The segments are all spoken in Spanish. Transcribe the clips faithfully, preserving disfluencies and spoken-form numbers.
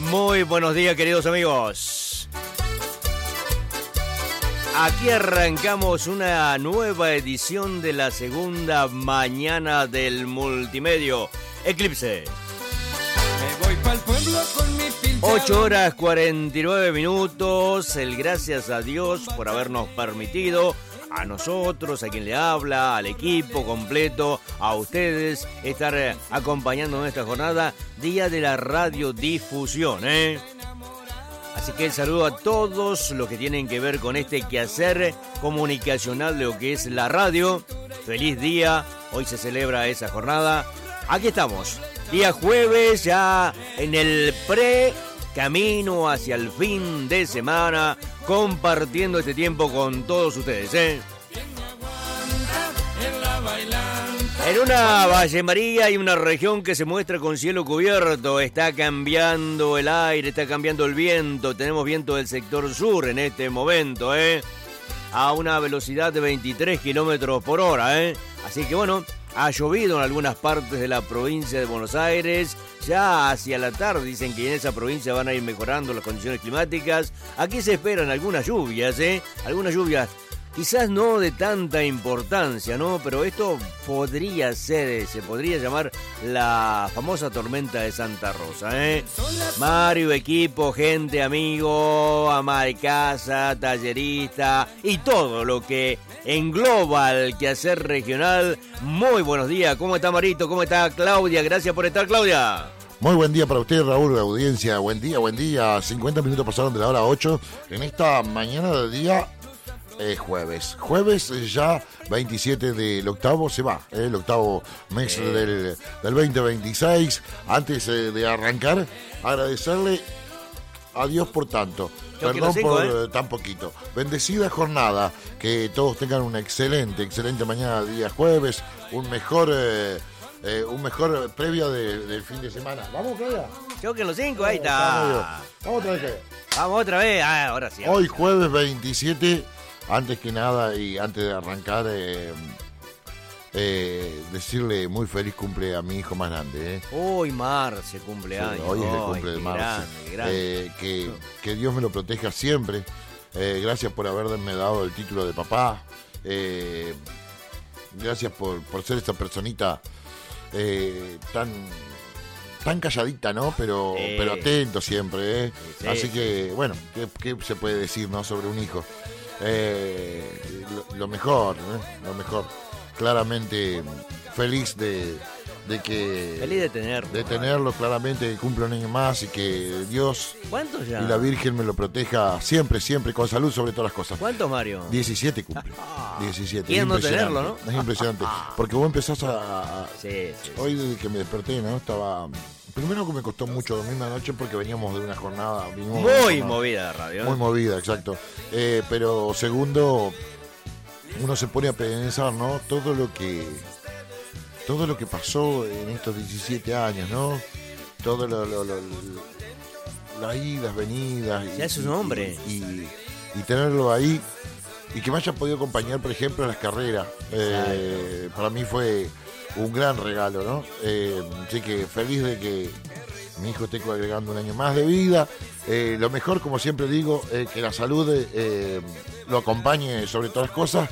Muy buenos días, queridos amigos. Aquí arrancamos una nueva edición de la segunda mañana del multimedio Eclipse. Me voy pa'l pueblo con mi pinchado. ocho horas cuarenta y nueve minutos. El gracias a Dios por habernos permitido, a nosotros, a quien le habla, al equipo completo, a ustedes, estar eh, acompañando en esta jornada, Día de la Radiodifusión, ¿eh? Así que el saludo a todos los que tienen que ver con este quehacer comunicacional de lo que es la radio. Feliz día, hoy se celebra esa jornada. Aquí estamos, día jueves, ya en el pre-camino hacia el fin de semana, compartiendo este tiempo con todos ustedes, ¿eh? En una Valle María y una región que se muestra con cielo cubierto, está cambiando el aire, está cambiando el viento, tenemos viento del sector sur en este momento, ¿eh? A una velocidad de veintitrés kilómetros por hora, ¿eh? Así que bueno, ha llovido en algunas partes de la provincia de Buenos Aires, ya hacia la tarde dicen que en esa provincia van a ir mejorando las condiciones climáticas. Aquí se esperan algunas lluvias, ¿eh? Algunas lluvias. Quizás no de tanta importancia, ¿no? Pero esto podría ser, se podría llamar la famosa tormenta de Santa Rosa, ¿eh? Mario, equipo, gente, amigo, ama de casa, tallerista y todo lo que engloba el quehacer regional. Muy buenos días. ¿Cómo está Marito? ¿Cómo está Claudia? Gracias por estar, Claudia. Muy buen día para usted, Raúl, de audiencia. Buen día, buen día. cincuenta minutos pasaron de la hora ocho en esta mañana del día... Eh, jueves, jueves eh, ya veintisiete del octavo, se va, eh, el octavo mes eh. del, del veinte veintiséis. Antes eh, de arrancar, agradecerle a Dios por tanto, Yo perdón cinco, por ¿eh? eh, tan poquito. Bendecida jornada, que todos tengan una excelente, excelente mañana, día jueves, un mejor... Eh, Eh, un mejor previa de, del fin de semana. ¿Vamos, Claudia? Yo que los cinco, ahí está. Vamos otra vez. Vamos otra vez. Ah, ahora sí. Hoy jueves veintisiete, antes que nada y antes de arrancar, eh, eh, decirle muy feliz cumple a mi hijo más grande. Eh. Hoy Marce cumpleaños. Sí, hoy es el Ay, cumple de qué Marce. grande, grande. Eh, que, que Dios me lo proteja siempre. Eh, gracias por haberme dado el título de papá. Eh, gracias por, por ser esta personita Eh, tan tan calladita, ¿no? Pero sí. pero atento siempre, ¿eh? Sí, Así sí. que, bueno, ¿qué, qué se puede decir, no? Sobre un hijo. Eh, lo, lo mejor, ¿eh? Lo mejor. Claramente feliz de, de que... Feliz de tenerlo. De tenerlo, claramente, que cumpla un año más y que Dios ¿Cuántos ya? y la Virgen me lo proteja siempre, siempre, con salud sobre todas las cosas. ¿Cuántos, Mario? diecisiete cumple. diecisiete. ¿Quién no Impresionante, tenerlo, no? Es impresionante. Porque vos empezás a... a- Sí, sí. Hoy desde que me desperté, ¿no? Estaba... Primero que me costó mucho dormir la noche porque veníamos de una jornada... vinimos de una Muy jornada movida de radio. ¿eh? Muy movida, exacto. Eh, pero segundo, uno se pone a pensar, ¿no? Todo lo que... Todo lo que pasó en estos diecisiete años, ¿no? Todo lo... lo, lo, lo las idas, venidas... Ya es un hombre. Y, y, y tenerlo ahí... Y que me haya podido acompañar, por ejemplo, a las carreras. Eh, para mí fue un gran regalo, ¿no? Eh, así que feliz de que mi hijo esté agregando un año más de vida. Eh, lo mejor, como siempre digo, eh, que la salud eh, lo acompañe sobre todas las cosas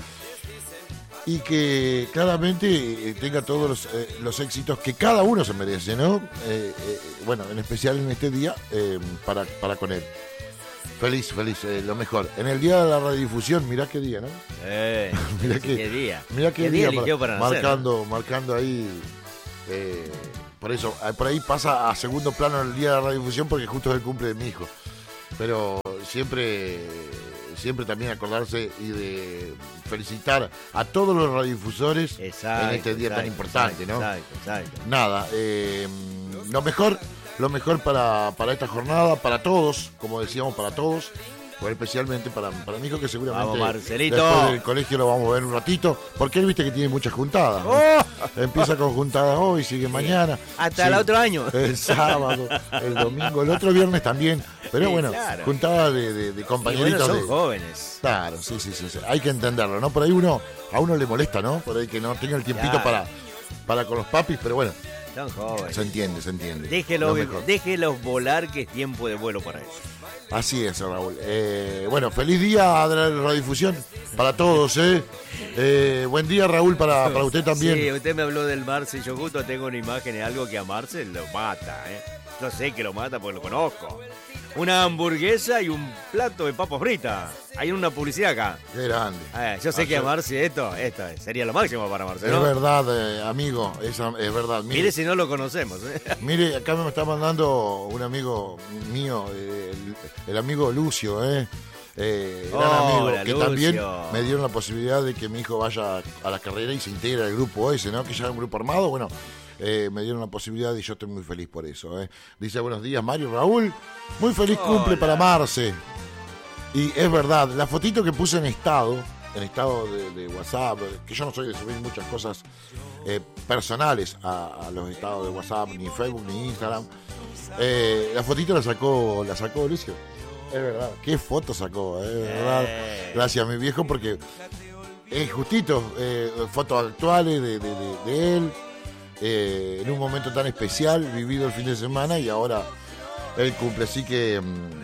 y que claramente eh, tenga todos los, eh, los éxitos que cada uno se merece, ¿no? Eh, eh, bueno, en especial en este día, eh, para, para con él. Feliz, feliz, eh, lo mejor. En el día de la radiodifusión, mirá qué día, ¿no? Eh, Mirá qué, qué- día. Mirá qué, ¿Qué día, día eligió para nacer, marcando, marcando ahí. eh, por eso, eh, por ahí pasa a segundo plano el día de la radiodifusión porque justo es el cumple de mi hijo. Pero siempre, siempre también acordarse y de felicitar a todos los radiodifusores Exacto, en este día tan exacto, importante, exacto, ¿no? Exacto, exacto. Nada, eh, lo mejor, lo mejor para, para esta jornada, para todos, como decíamos, para todos, pues especialmente para, para mi hijo que seguramente Vamos, Marcelito. después del colegio lo vamos a ver un ratito, porque él viste que tiene muchas juntadas, ¿no? ¡Oh! Empieza con juntadas hoy, sigue mañana. Hasta sí, el otro año. El sábado, el domingo, el otro viernes también. Pero Sí, bueno, claro. juntadas de, de, de Y compañeritos. bueno, son de, jóvenes. Claro, sí, sí, sí, sí. Hay que entenderlo, ¿no? Por ahí uno, a uno le molesta, ¿no? Por ahí que no tenga el tiempito Claro. para, para con los papis, pero bueno. Son jóvenes. Se entiende, se entiende. Déjelo, Lo mejor. déjelos volar, que es tiempo de vuelo para ellos. Así es, Raúl. Eh, bueno, feliz día de la radiodifusión para todos, ¿eh? Eh, buen día, Raúl, para, para usted también. Sí, usted me habló del Marce. Yo justo tengo una imagen de algo que a Marce lo mata, ¿eh? Yo sé que lo mata porque lo conozco. Una hamburguesa y un plato de papas fritas. Hay una publicidad acá. Qué grande. Eh, yo sé Ayer- que a Marce esto, esto sería lo máximo para Marce, ¿no? Es verdad, eh, amigo, es, es verdad. Mire, Mire si no lo conocemos, ¿eh? mire, acá me está mandando un amigo mío, eh, el, el amigo Lucio, ¿eh? Eh, gran Hola, amigo, que Lucio. también me dieron la posibilidad de que mi hijo vaya a la carrera y se integre al grupo ese, ¿no? Que ya es un grupo armado, bueno, eh, me dieron la posibilidad y yo estoy muy feliz por eso, ¿eh? Dice, buenos días, Mario, Raúl, muy feliz cumple Hola. para Marce. Y es verdad, la fotito que puse en estado, en estado de, de WhatsApp, que yo no soy de subir muchas cosas eh, personales a, a los estados de WhatsApp, ni Facebook, ni Instagram, eh, la fotito la sacó, la sacó Lucio. Es verdad. ¿Qué foto sacó? Es verdad. Eh. Gracias a mi viejo porque es justito, eh, fotos actuales de, de- de- de él, eh, en un momento tan especial, vivido el fin de semana y ahora el cumple. Así que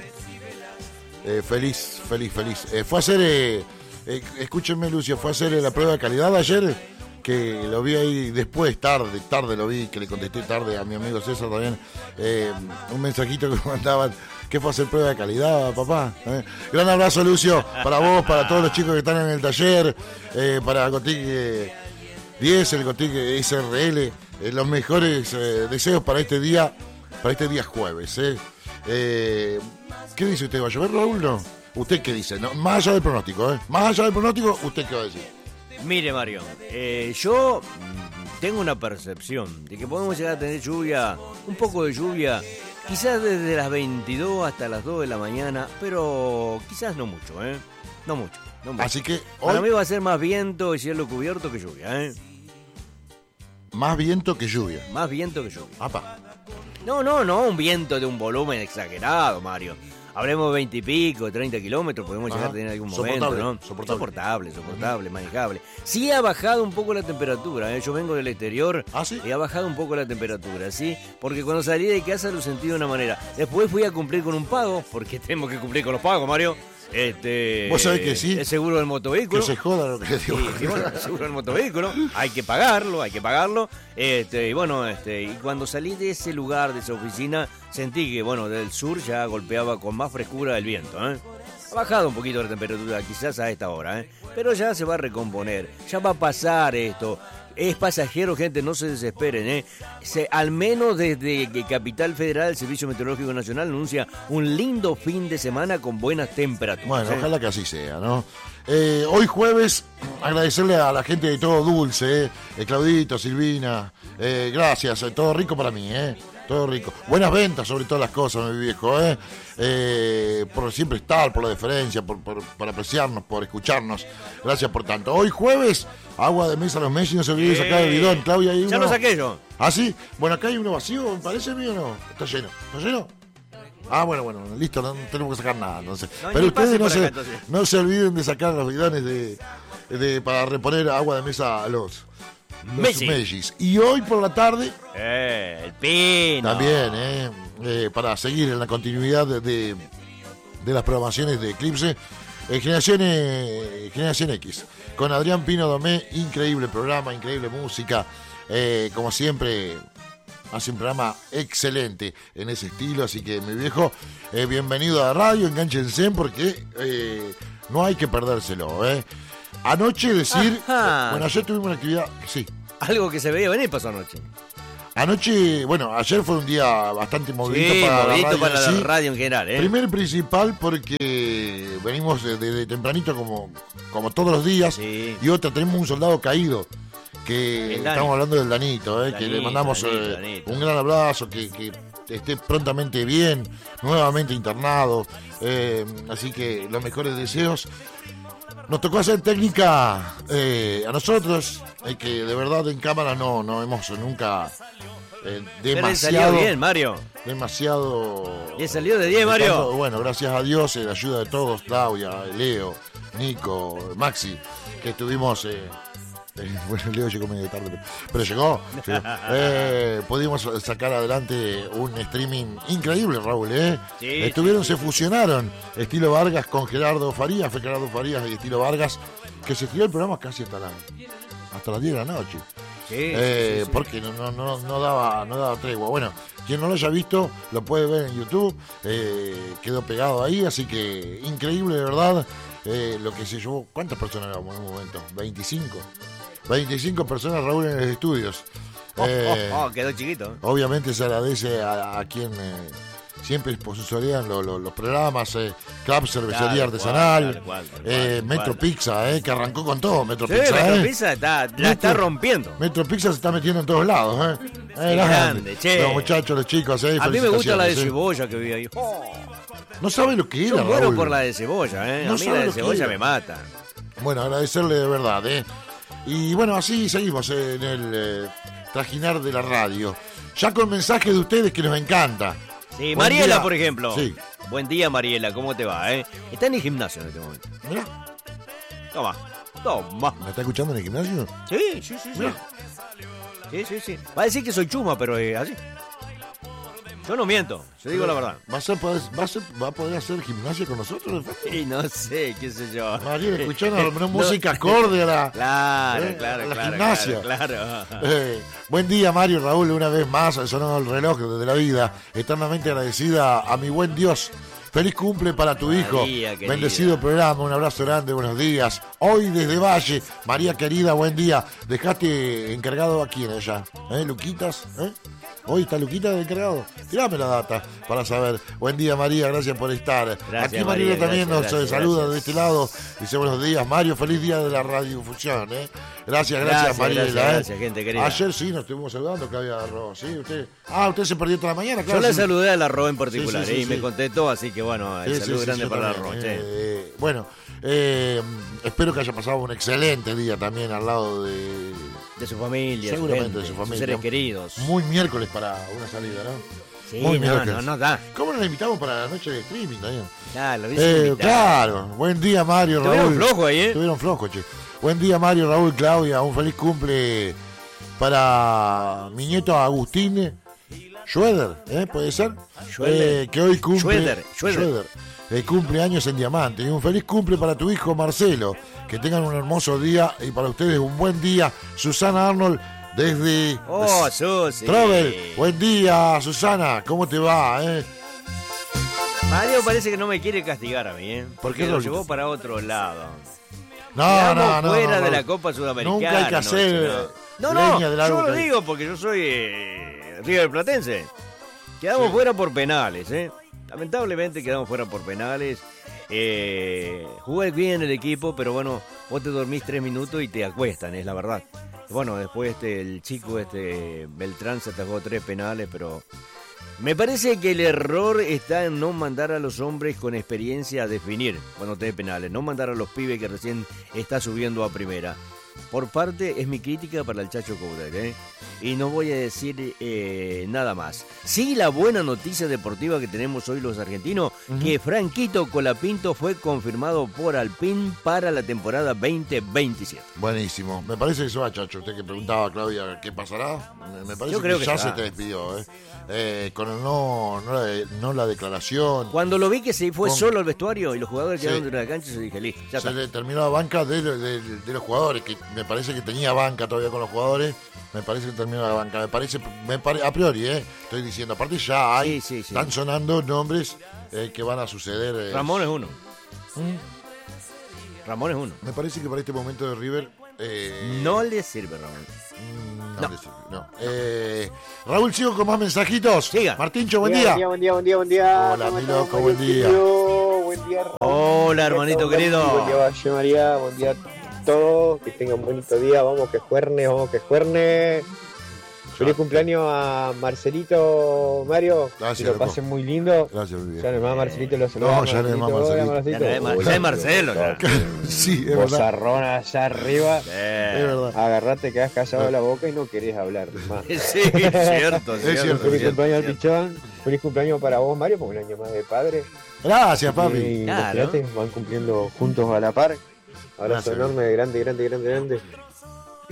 mm, eh, feliz, feliz, feliz. Eh, fue a hacer, eh, eh, escúchenme Lucio, fue a hacer eh, la prueba de calidad ayer, que lo vi ahí después, tarde, tarde lo vi, que le contesté tarde a mi amigo César también, eh, un mensajito que me mandaban, que fue a hacer prueba de calidad, papá. ¿eh? Gran abrazo, Lucio, para vos, para todos los chicos que están en el taller, eh, para Cotique diez, el Cotique S R L, eh, los mejores eh, deseos para este día, para este día jueves. ¿eh? Eh, ¿Qué dice usted? ¿Va a llover, Raúl? No. ¿Usted qué dice? No, más allá del pronóstico, ¿eh? Más allá del pronóstico, ¿usted qué va a decir? Mire, Mario, eh, yo mm, tengo una percepción de que podemos llegar a tener lluvia, un poco de lluvia, quizás desde las veintidós hasta las dos de la mañana, pero quizás no mucho, ¿eh? No mucho, no mucho. Así que Para mí hoy va a ser más viento y cielo cubierto que lluvia, ¿eh? más viento que lluvia. Más viento que lluvia. Apa. No, no, no, un viento de un volumen exagerado, Mario. Hablemos de veinte y pico, treinta kilómetros, podemos Ajá. llegar a tener en algún momento, Soportable, ¿no? soportable. soportable, soportable, manejable. Sí ha bajado un poco la temperatura, ¿eh? Yo vengo del exterior ¿Ah, sí? y ha bajado un poco la temperatura, ¿sí? Porque cuando salí de casa lo sentí de una manera. Después fui a cumplir con un pago, porque tenemos que cumplir con los pagos, Mario. Este, Vos sabés que sí. El seguro del Que motovehículo. se joda lo que le digo. Sí, sí, bueno, el seguro del motovehículo, hay que pagarlo, hay que pagarlo. Este, y bueno, este, y cuando salí de ese lugar, de esa oficina, sentí que, bueno, del sur ya golpeaba con más frescura el viento, ¿eh? Ha bajado un poquito la temperatura, quizás a esta hora, ¿eh? Pero ya se va a recomponer, ya va a pasar esto. Es pasajero, gente, no se desesperen, ¿eh? Se, al menos desde que Capital Federal, el Servicio Meteorológico Nacional, anuncia un lindo fin de semana con buenas temperaturas. Bueno, ¿eh? ojalá que así sea, ¿no? Eh, hoy jueves, agradecerle a la gente de Todo Dulce, eh, eh, Claudito, Silvina, eh, gracias, eh, todo rico para mí, ¿eh? Todo rico. Buenas ventas sobre todas las cosas, mi viejo, ¿eh? Eh, por siempre estar, por la deferencia, por, por, por apreciarnos, por escucharnos. Gracias por tanto. Hoy jueves, agua de mesa a los Messi, no se olvide de sacar el bidón. Claudia, hay Ya uno. lo saqué yo. ¿Ah, sí? Bueno, acá hay uno vacío, me parece mío, ¿no? Está lleno. ¿Está lleno? Ah, bueno, bueno, listo, no tenemos que sacar nada, entonces. No, Pero ni ustedes pase no por se, acá, entonces. no se olviden de sacar los bidones de, de para reponer agua de mesa a los, los Messi. Messis. Y hoy por la tarde, Eh, el pino. también, eh, eh, para seguir en la continuidad de, de, de las programaciones de Eclipse, eh, Generación, eh, Generación X, con Adrián Pino Domé, increíble programa, increíble música, eh, como siempre, hace un programa excelente en ese estilo, así que mi viejo, eh, bienvenido a la radio, enganchense porque eh, no hay que perdérselo, eh. Anoche decir, Ajá. bueno, ayer tuvimos una actividad, sí, Algo que se veía venir pasó anoche. anoche, bueno, ayer fue un día bastante movidito Sí, para movidito la radio, para la sí. radio en general, ¿eh? Primer y principal porque venimos desde de, de tempranito como, como todos los días Sí. y otra, tenemos un soldado caído que El Dani. estamos hablando del Danito, eh, que le Danito, mandamos Danito, eh, Danito. un gran abrazo, que, que esté prontamente bien, nuevamente internado, eh, así que los mejores deseos. Nos tocó hacer técnica eh, a nosotros, eh, que de verdad en cámara no, no hemos nunca eh, Pero le salió demasiado, bien, Mario. demasiado. Le salió de diez, Mario. Tanto, bueno, gracias a Dios, eh, la ayuda de todos, Claudia, Leo, Nico, Maxi, que estuvimos eh, Eh, bueno, Leo llegó medio tarde, pero, pero llegó. llegó. Eh, pudimos sacar adelante un streaming increíble, Raúl. ¿eh? Sí, Estuvieron, sí, se fusionaron Estilo Vargas con Gerardo Farías, fue Gerardo Farías y Estilo Vargas, que se tiró el programa casi hasta, la, hasta las diez de la noche. Sí, Eh, sí, sí. porque no, no, no, no daba no daba tregua. Bueno, quien no lo haya visto lo puede ver en YouTube, eh, quedó pegado ahí, así que increíble de verdad, eh, lo que se llevó. ¿Cuántas personas éramos en un momento? veinticinco veinticinco personas, Raúl, en los estudios. Oh, Eh, oh, oh, quedó chiquito. Obviamente se agradece a, a quien eh, siempre sponsorean lo, lo, los programas, eh, Club Cervecería Tal Artesanal, cual, tal cual, tal cual, eh, tal Metro cual. Pizza, eh, que arrancó con todo, Metro Sí, Pizza. Metro eh. Pizza está, la Metro- está rompiendo. Metro Pizza se está metiendo en todos lados, ¿eh? Eh, Qué la grande, gente. che. Los muchachos, los chicos, ¿eh? A mí me gusta la de Felicitaciones, ¿eh? cebolla que vi ahí. Oh, No sabe lo que yo era, muero Raúl. por la de cebolla, ¿eh? No a mí sabe la de lo que cebolla era. me mata. Bueno, agradecerle de verdad, ¿eh? Y bueno, así seguimos en el eh, trajinar de la radio. Ya con mensajes de ustedes que nos encanta. Sí, Buen Mariela, día. por ejemplo. Sí. Buen día, Mariela, ¿cómo te va, eh? Está en el gimnasio en este momento. Mirá, Toma, toma. ¿me está escuchando en el gimnasio? Sí, sí, sí, sí. Mirá. Sí, sí, sí. Va a decir que soy chuma, pero es así. Yo no miento, yo digo la verdad. ¿Va a, ser, va, a ser, ¿Va a poder hacer gimnasia con nosotros? Y no sé, qué sé yo. Mariela, escuchando No. música acorde a la... Claro, Eh, claro, la claro, gimnasia. claro, claro. Eh, buen día, Mario, Raúl, una vez más sonó el reloj de la vida, eternamente agradecida a mi buen Dios. Feliz cumple para tu hijo. María, querida. Bendecido programa, un abrazo grande, buenos días. Hoy desde Valle, María querida, buen día. Dejaste encargado a quién allá, ¿eh? Luquitas, ¿eh? Hoy está Luquita de encargado. Tirame la data para saber. Buen día, María, gracias por estar. Gracias, Aquí María María, también gracias, nos gracias, saluda gracias. de este lado. Dice buenos días, Mario, feliz día de la radiofusión, ¿eh? Gracias, gracias, Gracias, Mariela. gracias, ¿eh? gracias, gente querida. Ayer sí nos estuvimos saludando, Claudia Arroz. ¿Sí? Usted... Ah, usted se perdió toda la mañana, Yo claro. le sí. saludé a la Ro en particular Sí, sí, sí, ¿eh? y me sí. contestó, así que bueno, el Sí, saludo sí, sí, grande yo para la también, Ro. che. eh, bueno, eh, espero que haya pasado un excelente día también al lado de... De su familia, su Seguramente gente, de su sus familia. seres queridos. Muy miércoles para una salida, ¿no? Sí, Muy no, miércoles. no, no da. ¿Cómo nos invitamos para la noche de streaming también? Ya, lo hubiese Eh, invitado. claro, buen día Mario, Raúl. Estuvieron flojos ahí, ¿eh? Estuvieron flojos, che. Buen día Mario, Raúl, Claudia, un feliz cumple para mi nieto Agustín Schroeder, ¿eh? ¿Puede ser? Schroeder. Eh, que hoy cumple... Schroeder, Schroeder. Schroeder, eh, cumple años en Diamante. Y un feliz cumple para tu hijo Marcelo. Que tengan un hermoso día y para ustedes un buen día. Susana Arnold desde... Oh, Susi. Travel, buen día Susana, ¿cómo te va? Eh? Mario parece que no me quiere castigar a mí, ¿eh? ¿Por Porque qué, lo Rolito? llevó para otro lado. No, Quedamos no, no. fuera no, de no. la Copa Sudamericana. Nunca hay que anoche, hacer No, no, leña del yo árbol lo que hay. digo porque yo soy eh, River Platense. Quedamos fuera por penales, ¿eh? Lamentablemente quedamos fuera por penales. Eh, jugué bien el equipo, pero bueno, vos te dormís tres minutos y te acuestan, es la verdad. Bueno, después este, el chico este Beltrán se atajó tres penales, pero me parece que el error está en no mandar a los hombres con experiencia a definir cuando te dé penales, no mandar a los pibes que recién está subiendo a primera. Por parte, es mi crítica para el Chacho Coudet, ¿eh? Y no voy a decir eh, nada más. Sí, la buena noticia deportiva que tenemos hoy los argentinos, uh-huh. que Franquito Colapinto fue confirmado por Alpine para la temporada veinte veintisiete. Buenísimo. Me parece que se va, Chacho. Usted que preguntaba a Claudia qué pasará. Me parece Yo creo que, que ya se se va. te despidió, ¿eh? Eh, con el no, no, la, no la declaración. Cuando lo vi que se fue Con... solo al vestuario y los jugadores Sí. quedaron dentro de la cancha, se dije, listo, ya se está. le terminó la banca de, de, de los jugadores, que me parece que tenía banca todavía con los jugadores. Me parece que terminó la banca. Me parece, me pare, a priori, ¿eh? Estoy diciendo, aparte ya hay, Sí, sí, sí. están sonando nombres eh, que van a suceder. eh. Ramón es uno. ¿Mm? Ramón es uno. Me parece que para este momento de River... Eh, No le sirve, Ramón. Mm, No, No. le sirve, no. Eh, Raúl, sigo con más mensajitos. Siga. Martíncho, buen día. Buen día, buen día, buen día. Hola, ¿Cómo mi estamos, loco, buen día. Marioncillo? Buen día, Raúl. Hola, hermanito Buen día, querido. Buen día, Valle María. Buen día a todos. Que tengan un bonito día. Vamos que juerne, vamos que juerne. Feliz cumpleaños a Marcelito, Mario. Gracias, que lo loco. pasen muy lindo. Gracias, mi Ya vida. nomás Marcelito lo saluda. No, ya no es más Hola, Marcelito. Ya no es Ma- ya es Marcelo, ya. Sí, es verdad. Bozarrón allá arriba. Eh, Es verdad. Agarrate que has callado la boca y no querés hablar más. Sí, cierto, Es cierto. Feliz cierto, cumpleaños al cierto. Pichón. Feliz cumpleaños para vos, Mario, porque un año más de padre. Gracias, papi. Y Claro. imagínate, van cumpliendo juntos a la par. Abrazo Gracias. enorme, grande, grande, grande, grande.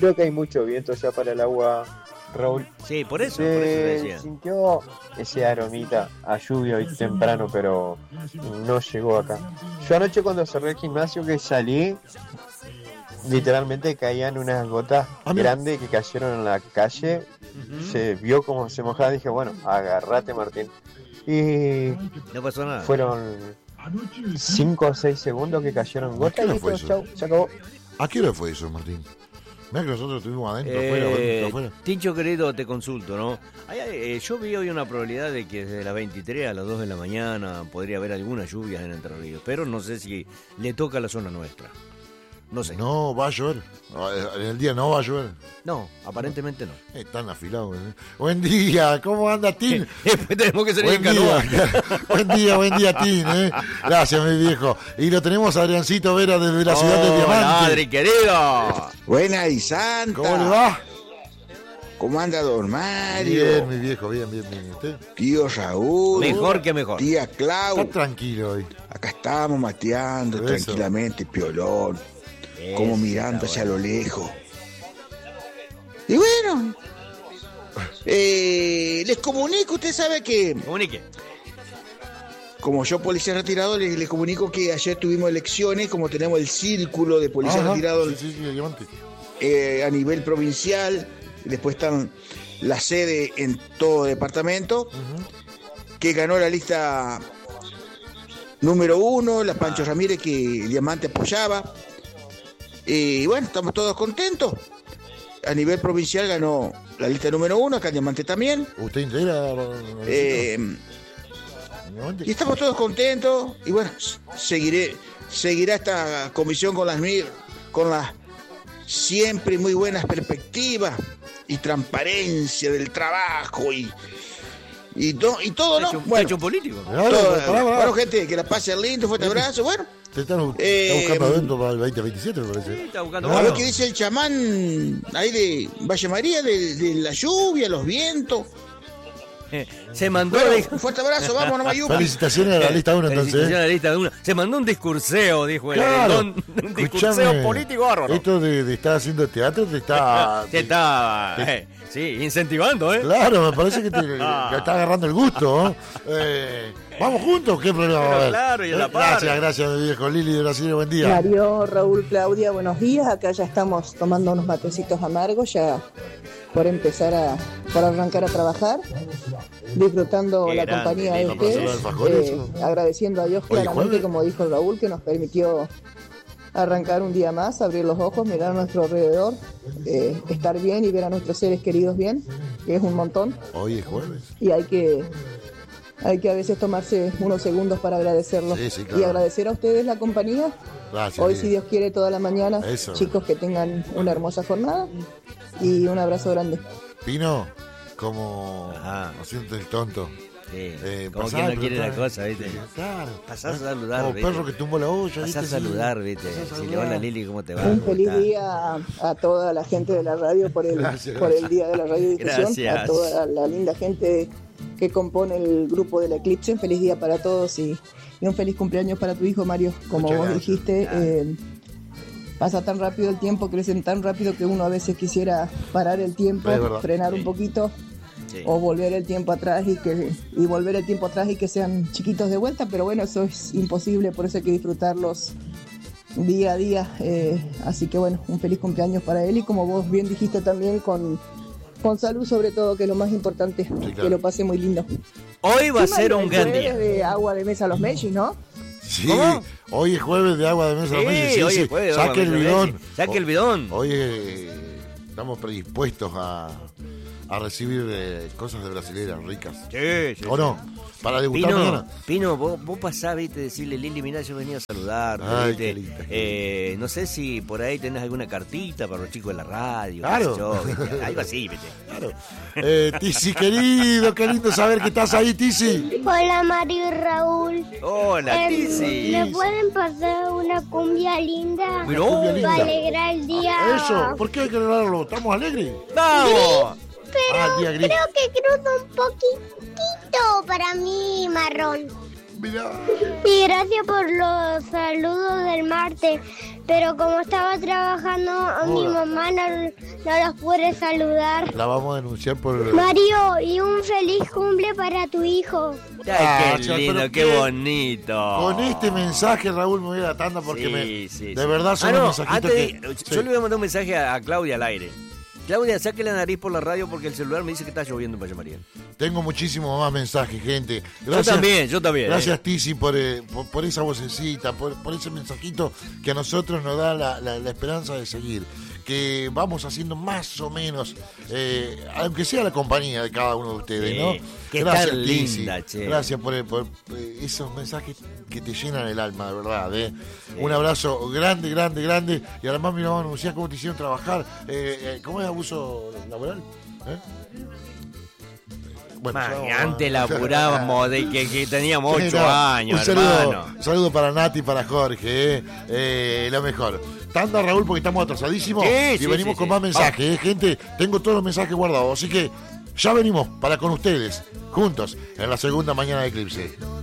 creo que hay mucho viento ya para el agua, Raúl. Sí, por eso, Se por eso te decía. sintió ese aromita a lluvia hoy temprano, pero no llegó acá. Yo anoche cuando cerré el gimnasio que salí, literalmente caían unas gotas Ah, mira. grandes que cayeron en la calle. Ujú. Se vio como se mojaba, dije, bueno, agarrate, Martín. Y No pasó nada. fueron cinco o seis segundos que cayeron gotas qué y hora listo, fue eso? chau, se acabó. ¿A qué hora fue eso, Martín? Mirá que nosotros estuvimos adentro, afuera, Eh, adentro, afuera. Tincho querido, te consulto, ¿no? Ay, ay, eh, yo vi hoy una probabilidad de que desde las veintitrés a las dos de la mañana podría haber algunas lluvias en Entre Ríos, pero no sé si le toca a la zona nuestra. No sé. No, No, va a llover. En el día no va a llover. aparentemente no. Están afilados. ¿eh? Buen día, ¿cómo anda, Tin? Después tenemos que salir en Buen canoa. día, buen día, buen día, Tin. ¿eh? Gracias, mi viejo. Y lo tenemos a Adriancito Vera desde la ciudad de Hola, Diamante. Adri, querido. Buena y santa. ¿Cómo le va? ¿Cómo anda don Mario? Bien, mi viejo, bien, bien, bien. ¿Usted? Tío Raúl. Mejor que mejor. Tía Está Clau. tranquilo hoy. Acá estamos mateando Eso. tranquilamente, piolón. Como Eso mirando está hacia bueno. lo lejos. Y bueno, eh, les comunico, usted sabe que, Comunique. como yo policía retirado, les, les comunico que ayer tuvimos elecciones, como tenemos el círculo de policía Ajá, retirado Sí, sí, sí, Diamante. eh, a nivel provincial, después están la sede en todo departamento, que ganó la lista número uno, la Pancho Ramírez, que Diamante apoyaba. Y bueno, estamos todos contentos. A nivel provincial ganó la lista número uno, acá Diamante también. ¿Usted integra? Eh, Diamante? y estamos todos contentos. Y bueno, seguiré, seguirá esta comisión con las mi- con las siempre muy buenas perspectivas y transparencia del trabajo y y, to- y todo, Está hecho, ¿no? está Bueno, hecho un político. Claro, todo, pará, pará. bueno, gente, que la pase lindo, fuerte abrazo. Bueno, Te están, está Eh, buscando adentro para el veinte veintisiete, me parece. Sí, está buscando Claro. a ver bono. qué dice el chamán ahí de Valle María, de, de la lluvia, los vientos. Se mandó Bueno, de- un fuerte abrazo, vamos, no Mayupa. Felicitaciones a la lista uno, entonces. Felicitaciones ¿eh? a la lista de uno. Se mandó un discurseo, dijo el Claro. don- un discurseo Escuchame, político bárbaro. Esto de, de estar haciendo teatro te está. Se está, eh, sí, incentivando, ¿eh? Claro, me parece que te que está agarrando el gusto. ¿no? Eh, ¿Vamos juntos? ¿Qué problema va a Pero haber? claro, y a la Eh, par. Gracias, gracias, mi viejo Lili de Brasil. Buen día. Mario, Raúl, Claudia, buenos días. Acá ya estamos tomando unos matecitos amargos ya por empezar a, por arrancar a trabajar, disfrutando Qué la grande, compañía de lindo. ¿Vamos a hacer ustedes, los alfajores, eh, o no? agradeciendo a Dios Hoy claramente, jueves. como dijo Raúl, que nos permitió arrancar un día más, abrir los ojos, mirar a nuestro alrededor, eh, estar bien y ver a nuestros seres queridos bien, que es un montón. Hoy es jueves. Y hay que hay que a veces tomarse unos segundos para agradecerlo. Sí, sí, claro. Y agradecer a ustedes la compañía. Gracias. Hoy, Lili. si Dios quiere, toda la mañana. Eso. Chicos, que tengan una hermosa jornada y un abrazo grande. Pino, como Ajá. haciendo el tonto. Sí, Eh, como pasá, quien no quiere la preguntá. cosa, ¿viste? Claro. Pasá a saludar, Como ¿viste? perro que tumbó la olla. Pasá ¿viste? a Sí. saludar, ¿viste? Pasá a Si le saludar. hola Lili, ¿cómo te va? Un ¿Cómo feliz estás? día a, a toda la gente de la radio por el, Gracias, por el gracias. día de la radiodifusión. Gracias. A toda la linda gente que compone el grupo del Eclipse. Feliz día para todos y, y un feliz cumpleaños para tu hijo, Mario. Como Muchas vos gracias. dijiste, eh, pasa tan rápido el tiempo, crecen tan rápido que uno a veces quisiera parar el tiempo, Es verdad. frenar Sí. un poquito. Sí. O volver el tiempo atrás y que y volver el tiempo atrás y que sean chiquitos de vuelta, pero bueno, eso es imposible, por eso hay que disfrutarlos día a día. eh, así que bueno, un feliz cumpleaños para él y como vos bien dijiste también, con, con salud sobre todo, que es lo más importante, claro. que lo pase muy lindo. Hoy va a Sí, ser Mario, un el gran jueves día. de agua de mesa a los Mellis, ¿no? Sí, ¿Cómo? hoy es jueves de agua de mesa. Sí, Messi, sí, hoy sí. es jueves de agua Saque de el mesa, bidón. Messi. Saque el bidón. Hoy eh, estamos predispuestos a, a recibir eh, cosas de brasileras ricas. Sí, sí, ¿O sí. no? Para degustar Pino, mañana. Pino, vos, vos pasás, viste, decirle, Lili, mirá, yo venía a saludarte, Ay, viste. qué linda, qué Eh, no sé si por ahí tenés alguna cartita para los chicos de la radio, Claro. qué sé yo, ¿viste? Algo así, viste. Claro. Eh, Tizi, querido, qué lindo saber que estás ahí, Tizi. Hola Mario y Raúl. Hola, Em, Tizi. ¿Me pueden pasar una cumbia linda? Pero, cumbia linda. Para alegrar el día. Eso, ¿por qué hay que alegrarlo? ¿Estamos alegres? ¡vamos! Pero Ah, día gris. creo que cruzo un poquitito para mí marrón. Mirá. Y gracias por los saludos del martes. Pero como estaba trabajando, a mi Hola. mamá no, no los puede saludar. La vamos a denunciar por... Mario, y un feliz cumple para tu hijo. Ay, Ah, qué pero lindo, qué- qué bonito. Con este mensaje, Raúl, me voy a la tanda porque Sí, me... sí, de sí. verdad son Ah, los no, mensajitos antes que... de- sí. Yo le voy a mandar un mensaje a, a Claudia al aire. Claudia, saque la nariz por la radio porque el celular me dice que está lloviendo en Valle María. Tengo muchísimos más mensajes, gente. Yo también, yo también. Gracias, eh. Tizi, por, eh, por, por esa vocecita, por, por ese mensajito que a nosotros nos da la, la- la esperanza de seguir. Que vamos haciendo más o menos, eh, aunque sea la compañía de cada uno de ustedes, Sí, ¿no? que Gracias, tan Tizi. linda, che. Gracias por, por, eh, esos mensajes que te llenan el alma, de verdad. ¿eh? Un abrazo grande, grande, grande. Y además me vamos a anunciar cómo te hicieron trabajar. Eh, eh, ¿Cómo es abuso laboral? ¿Eh? Bueno, Man, ya vamos a- antes laburábamos de que, que teníamos Sí, ocho no, años, un saludo, hermano. un saludo para Nati y para Jorge, eh, eh, lo mejor. Tanda, Raúl, porque estamos atrasadísimos. Sí, y sí, venimos sí, con sí. más mensajes, eh, gente. Tengo todos los mensajes guardados, así que ya venimos para con ustedes, juntos, en la segunda mañana de Eclipse.